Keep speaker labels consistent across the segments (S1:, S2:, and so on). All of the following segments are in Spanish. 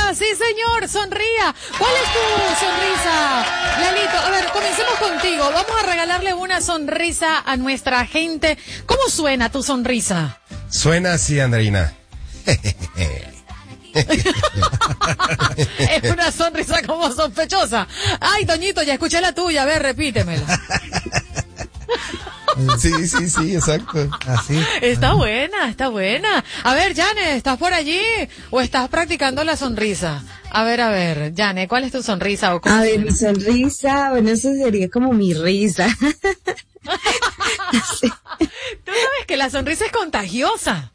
S1: sonrisa, sí señor, sonría. ¿Cuál es tu sonrisa, Lalito? A ver, comencemos contigo. Vamos a regalarle una sonrisa a nuestra gente. ¿Cómo suena tu sonrisa?
S2: Suena así, Andreina.
S1: Es una sonrisa como sospechosa. Ay, Toñito, ya escuché la tuya. A ver, repítemela.
S2: Sí, exacto. Así.
S1: Está buena, está buena. A ver, Jane, ¿estás por allí o estás practicando la sonrisa? A ver, Jane, ¿cuál es tu sonrisa? ¿O cómo
S3: a ver,
S1: suena?
S3: mi sonrisa, bueno, eso sería como mi risa.
S1: Sí. Tú sabes que la sonrisa es contagiosa.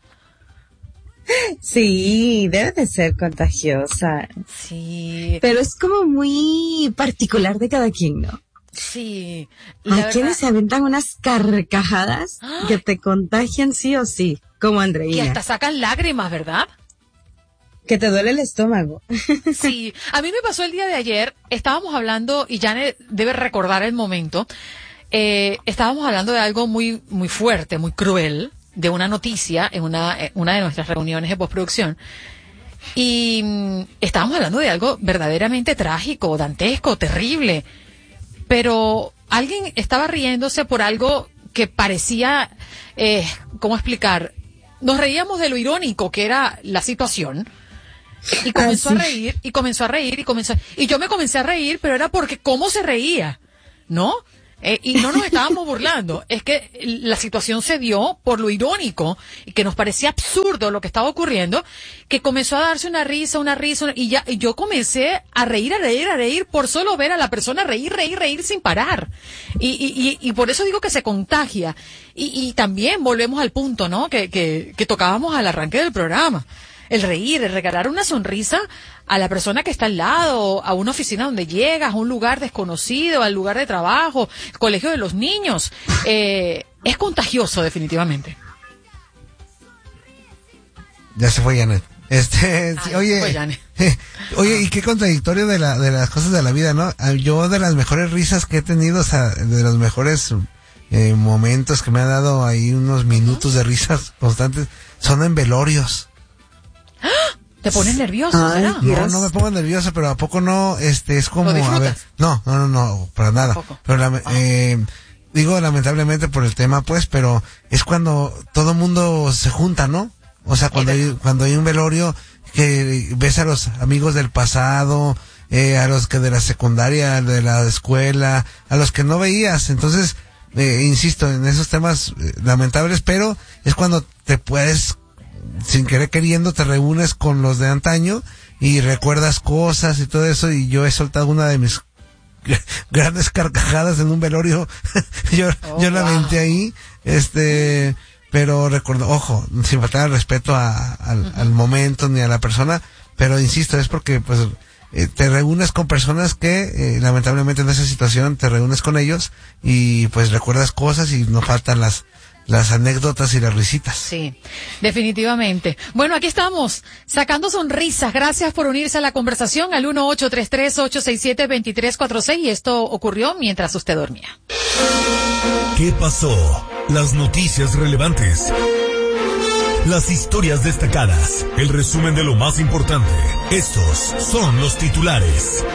S3: Sí, debe de ser contagiosa.
S1: Sí.
S3: Pero es como muy particular de cada quien, ¿no?
S1: Sí.
S3: Hay quienes se aventan unas carcajadas que te contagian sí o sí, como
S1: Y
S3: Andreina.
S1: hasta sacan lágrimas, ¿verdad?
S3: Que te duele el estómago.
S1: Sí. A mí me pasó el día de ayer, estábamos hablando, y Jane debe recordar el momento, estábamos hablando de algo muy, muy fuerte, muy cruel, de una noticia en una de nuestras reuniones de postproducción. Y estábamos hablando de algo verdaderamente trágico, dantesco, terrible. Pero alguien estaba riéndose por algo que parecía, ¿cómo explicar? Nos reíamos de lo irónico que era la situación. Y comenzó a reír, y yo me comencé a reír, pero era porque cómo se reía, ¿no? Y no nos estábamos burlando, es que la situación se dio por lo irónico, y que nos parecía absurdo lo que estaba ocurriendo, que comenzó a darse una risa, y yo comencé a reír, por solo ver a la persona reír sin parar. Y por eso digo que se contagia. Y también volvemos al punto, ¿no? Que tocábamos al arranque del programa. El reír, el regalar una sonrisa a la persona que está al lado, a una oficina donde llegas, a un lugar desconocido, al lugar de trabajo, el colegio de los niños, es contagioso definitivamente.
S4: Ya se fue Janet. Sí, oye,
S1: fue Janet.
S4: Oye, y qué contradictorio de las cosas de la vida, ¿no? Yo de las mejores risas que he tenido, o sea, de los mejores momentos que me ha dado ahí unos minutos de risas constantes, son en velorios.
S1: ¿Te pones nervioso, será?
S4: No me pongo nervioso, pero ¿a poco no? Es como, a ver, no, para nada. Pero digo lamentablemente por el tema, pues, pero es cuando todo mundo se junta, ¿no? O sea, cuando hay un velorio, que ves a los amigos del pasado, a los que de la secundaria, de la escuela, a los que no veías. Entonces, insisto, en esos temas lamentables, pero es cuando te puedes, sin querer queriendo, te reúnes con los de antaño y recuerdas cosas y todo eso. Y yo he soltado una de mis grandes carcajadas en un velorio. yo la aventé ahí, pero recuerdo, ojo, sin faltar el respeto al momento ni a la persona, pero insisto, es porque pues te reúnes con personas que lamentablemente en esa situación te reúnes con ellos y pues recuerdas cosas y no faltan las anécdotas y las risitas.
S1: Sí, definitivamente. Bueno, aquí estamos, sacando sonrisas. Gracias por unirse a la conversación al 1-833-867-2346. Y esto ocurrió mientras usted dormía.
S5: ¿Qué pasó? Las noticias relevantes. Las historias destacadas. El resumen de lo más importante. Estos son los titulares.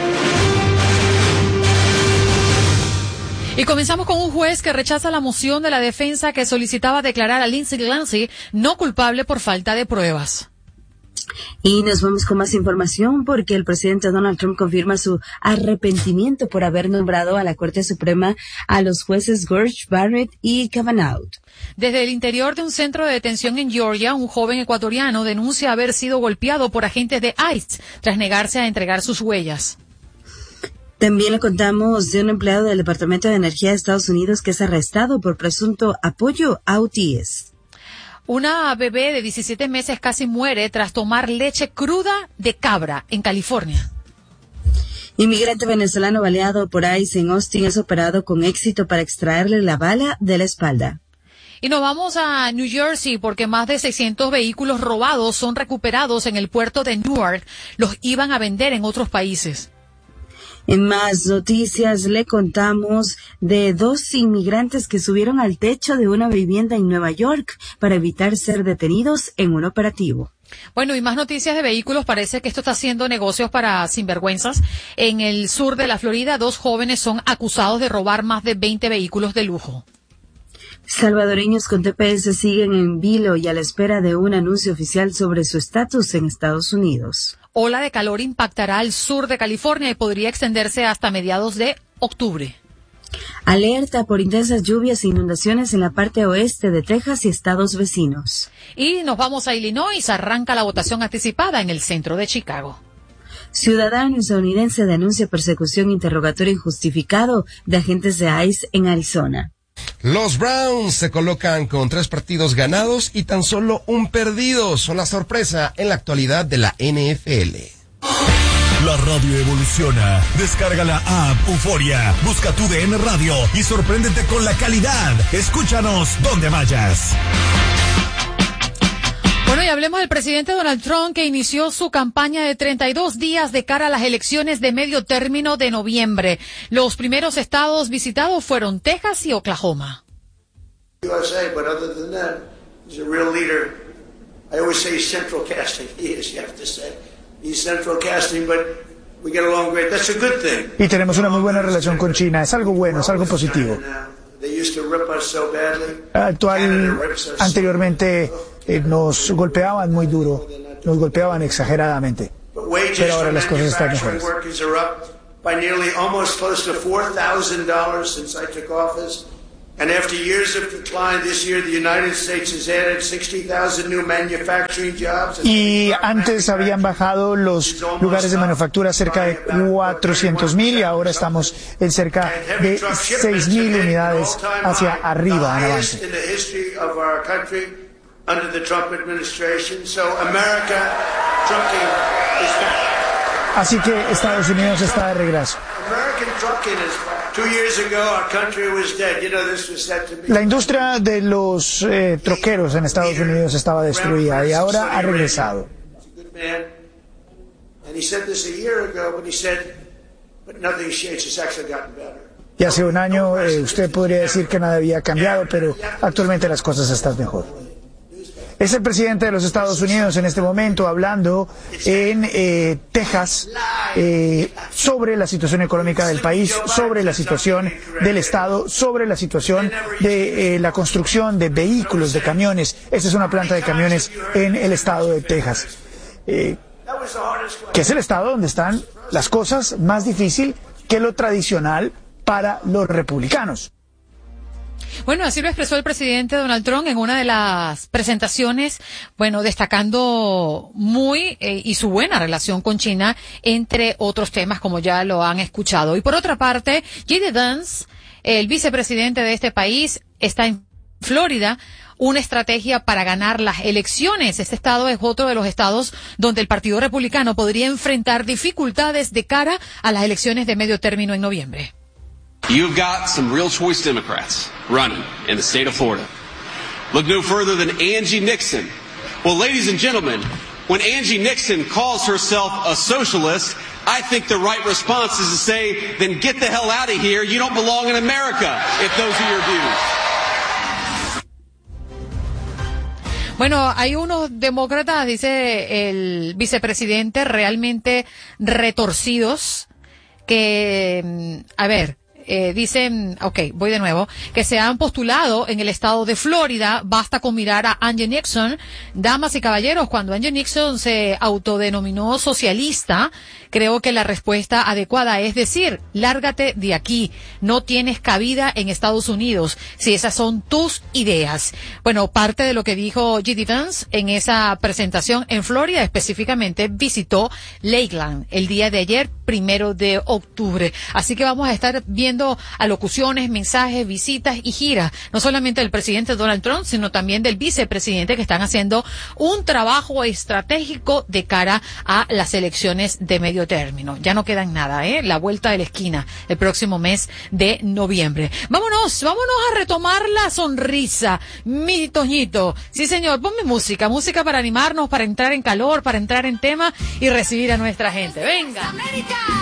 S1: Y comenzamos con un juez que rechaza la moción de la defensa que solicitaba declarar a Lindsey Glancy no culpable por falta de pruebas.
S3: Y nos vamos con más información porque el presidente Donald Trump confirma su arrepentimiento por haber nombrado a la Corte Suprema a los jueces Gorsuch, Barrett y Kavanaugh.
S1: Desde el interior de un centro de detención en Georgia, un joven ecuatoriano denuncia haber sido golpeado por agentes de ICE tras negarse a entregar sus huellas.
S3: También le contamos de un empleado del Departamento de Energía de Estados Unidos que es arrestado por presunto apoyo a UTS.
S1: Una bebé de 17 meses casi muere tras tomar leche cruda de cabra en California.
S3: Inmigrante venezolano baleado por ICE en Austin es operado con éxito para extraerle la bala de la espalda.
S1: Y nos vamos a New Jersey porque más de 600 vehículos robados son recuperados en el puerto de Newark. Los iban a vender en otros países.
S3: En más noticias le contamos de 2 inmigrantes que subieron al techo de una vivienda en Nueva York para evitar ser detenidos en un operativo.
S1: Bueno, y más noticias de vehículos. Parece que esto está haciendo negocios para sinvergüenzas. En el sur de la Florida, 2 jóvenes son acusados de robar más de 20 vehículos de lujo.
S3: Salvadoreños con TPS siguen en vilo y a la espera de un anuncio oficial sobre su estatus en Estados Unidos.
S1: Ola de calor impactará al sur de California y podría extenderse hasta mediados de octubre.
S3: Alerta por intensas lluvias e inundaciones en la parte oeste de Texas y estados vecinos.
S1: Y nos vamos a Illinois. Arranca la votación anticipada en el centro de Chicago.
S3: Ciudadano estadounidense denuncia persecución e interrogatorio injustificado de agentes de ICE en Arizona.
S2: Los Browns se colocan con 3 partidos ganados y tan solo 1 perdido. Son la sorpresa en la actualidad de la NFL.
S5: La radio evoluciona. Descarga la app Euforia, busca tu DN Radio y sorpréndete con la calidad. Escúchanos donde vayas.
S1: Bueno, y hablemos del presidente Donald Trump, que inició su campaña de 32 días de cara a las elecciones de medio término de noviembre. Los primeros estados visitados fueron Texas y Oklahoma.
S6: USA, but other than that, he's a real leader. I always say he's central casting. He is, you have to say. He's central casting, but we get along great. That's a good thing.
S7: Y tenemos una muy buena relación con China. Es algo bueno, es algo positivo. Anteriormente nos golpeaban muy duro, nos golpeaban exageradamente. Pero ahora las cosas están mejores.
S6: And after years of decline, this year the United States has added 60,000 new manufacturing jobs.
S7: Y antes habían bajado los lugares de manufactura cerca de 400,000 y ahora estamos en cerca de 6,000 unidades hacia arriba en avance. Así que Estados Unidos está de regreso. La industria de los troqueros en Estados Unidos estaba destruida y ahora ha regresado. Y hace un año usted podría decir que nada había cambiado, pero actualmente las cosas están mejor. Es el presidente de los Estados Unidos en este momento hablando en Texas sobre la situación económica del país, sobre la situación del Estado, sobre la situación de la construcción de vehículos, de camiones. Esta es una planta de camiones en el estado de Texas, que es el estado donde están las cosas más difíciles que lo tradicional para los republicanos.
S1: Bueno, así lo expresó el presidente Donald Trump en una de las presentaciones, bueno, destacando y su buena relación con China, entre otros temas, como ya lo han escuchado. Y por otra parte, J.D. Vance, el vicepresidente de este país, está en Florida, una estrategia para ganar las elecciones. Este estado es otro de los estados donde el Partido Republicano podría enfrentar dificultades de cara a las elecciones de medio término en noviembre.
S8: You've got some real choice Democrats running in the state of Florida. Look no further than Angie Nixon. Well, ladies and gentlemen, when Angie Nixon calls herself a socialist, I think the right response is to say, then get the hell out of here. You don't belong in America if those are your views.
S1: Bueno, hay unos demócratas, dice el vicepresidente, realmente retorcidos que, dicen, voy de nuevo, que se han postulado en el estado de Florida. Basta con mirar a Angie Nixon. Damas y caballeros, cuando Angie Nixon se autodenominó socialista, creo que la respuesta adecuada es decir, lárgate de aquí, no tienes cabida en Estados Unidos, si esas son tus ideas. Bueno, parte de lo que dijo J.D. Vance en esa presentación en Florida, específicamente visitó Lakeland el día de ayer, 1 de octubre. Así que vamos a estar viendo alocuciones, mensajes, visitas y giras, no solamente del presidente Donald Trump, sino también del vicepresidente, que están haciendo un trabajo estratégico de cara a las elecciones de medio término. Ya no quedan nada, la vuelta de la esquina el próximo mes de noviembre. Vámonos a retomar la sonrisa, mi Toñito. Sí, señor, ponme música para animarnos, para entrar en calor, para entrar en tema y recibir a nuestra gente. Venga.